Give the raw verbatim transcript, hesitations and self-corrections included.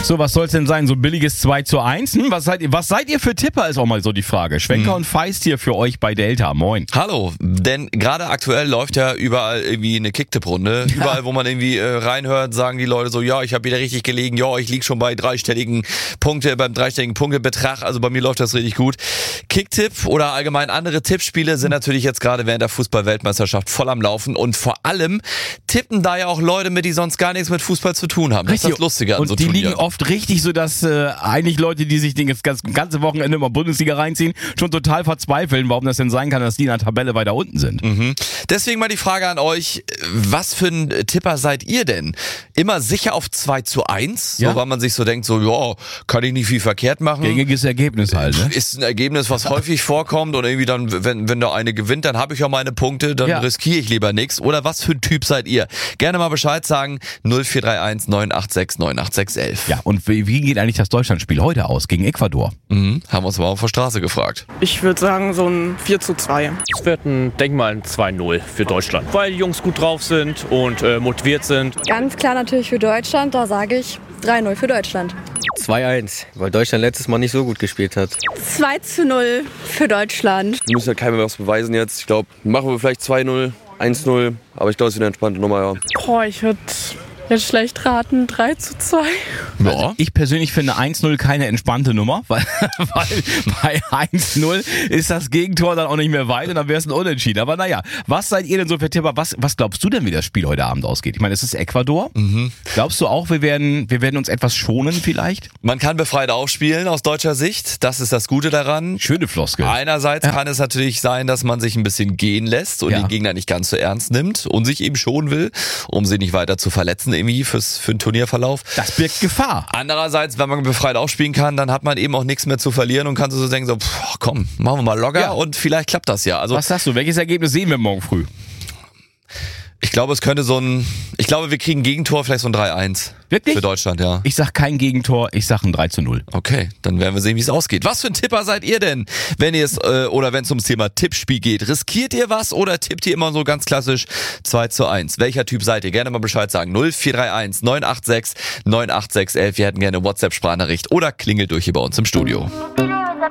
So, was soll's denn sein? So ein billiges zwei zu eins? Hm, was seid ihr, was seid ihr für Tipper, ist auch mal so die Frage. Schwenker hm. und Feist hier für euch bei Delta. Moin. Hallo, denn gerade aktuell läuft ja überall irgendwie eine Kicktipp-Runde. Ja. Überall, wo man irgendwie äh, reinhört, sagen die Leute so, ja, ich habe wieder richtig gelegen, ja, ich lieg schon bei dreistelligen Punkte, beim dreistelligen Punktebetrag, also bei mir läuft das richtig gut. Kicktipp oder allgemein andere Tippspiele sind natürlich jetzt gerade während der Fußball-Weltmeisterschaft voll am Laufen und vor allem tippen da ja auch Leute mit, die sonst gar nichts mit Fußball zu tun haben. Das richtig. ist das Lustige an und so die Turnieren. liegen oft richtig so, dass äh, eigentlich Leute, die sich das ganze, ganze Wochenende immer Bundesliga reinziehen, schon total verzweifeln, warum das denn sein kann, dass die in der Tabelle weiter unten sind. Mhm. Deswegen mal die Frage an euch, was für ein Tipper seid ihr denn? Immer sicher auf zwei zu eins? Ja. So, weil man sich so denkt, so, ja, kann ich nicht viel verkehrt machen. Gängiges Ergebnis halt, ne? Ist ein Ergebnis, was häufig vorkommt und irgendwie dann, wenn, wenn da eine gewinnt, dann habe ich ja meine Punkte, dann ja. riskiere ich lieber nichts. Oder was für ein Typ seid ihr? Gerne mal Bescheid sagen, null vier drei eins neun acht sechs neun acht sechs elf. Ja, und wie, wie geht eigentlich das Deutschlandspiel heute aus gegen Ecuador? Mhm, haben wir uns mal auf der Straße gefragt. Ich würde sagen so ein vier zu zwei. Es wird ein, denk mal, ein zwei null für Deutschland, weil die Jungs gut drauf sind und äh, motiviert sind. Ganz klar natürlich für Deutschland, da sage ich drei null für Deutschland. zwei eins, weil Deutschland letztes Mal nicht so gut gespielt hat. zwei zu null für Deutschland. Wir müssen ja keinem mehr was beweisen jetzt. Ich glaube, machen wir vielleicht zwei null, eins null, aber ich glaube, es ist eine entspannte Nummer, ja. Boah, ich würde jetzt schlecht raten, drei zu zwei. Ja. Ich persönlich finde eins null keine entspannte Nummer, weil, weil bei eins null ist das Gegentor dann auch nicht mehr weit und dann wäre es ein Unentschieden. Aber naja, was seid ihr denn so für Tipper? Was, was glaubst du denn, wie das Spiel heute Abend ausgeht? Ich meine, es ist Ecuador. Mhm. Glaubst du auch, wir werden, wir werden uns etwas schonen vielleicht? Man kann befreit aufspielen aus deutscher Sicht. Das ist das Gute daran. Schöne Floskel. Einerseits ja. kann es natürlich sein, dass man sich ein bisschen gehen lässt und ja. den Gegner nicht ganz so ernst nimmt und sich eben schonen will, um sie nicht weiter zu verletzen irgendwie fürs, für den Turnierverlauf. Das birgt Gefahr. Andererseits, wenn man befreit aufspielen kann, dann hat man eben auch nichts mehr zu verlieren und kann so denken, so, pff, komm, machen wir mal locker ja. und vielleicht klappt das ja. Also, was sagst du? Welches Ergebnis sehen wir morgen früh? Ich glaube, es könnte so ein, ich glaube, wir kriegen ein Gegentor, vielleicht so ein drei eins. Wirklich? Für Deutschland, ja. Ich sag kein Gegentor, ich sag ein drei zu null. Okay, dann werden wir sehen, wie es ausgeht. Was für ein Tipper seid ihr denn, wenn ihr es, äh, oder wenn es ums Thema Tippspiel geht? Riskiert ihr was oder tippt ihr immer so ganz klassisch zwei zu eins? Welcher Typ seid ihr? Gerne mal Bescheid sagen. null vier drei eins neun acht sechs neun acht sechs elf. Wir hätten gerne WhatsApp-Sprachnachricht oder klingelt durch hier bei uns im Studio.